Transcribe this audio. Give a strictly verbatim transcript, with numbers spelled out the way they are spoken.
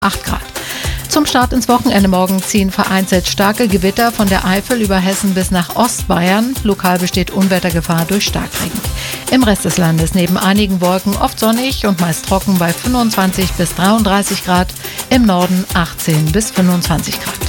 acht Grad. Zum Start ins Wochenende morgen ziehen vereinzelt starke Gewitter von der Eifel über Hessen bis nach Ostbayern. Lokal besteht Unwettergefahr durch Starkregen. Im Rest des Landes neben einigen Wolken oft sonnig und meist trocken bei fünfundzwanzig bis dreiunddreißig Grad. Im Norden achtzehn bis fünfundzwanzig Grad.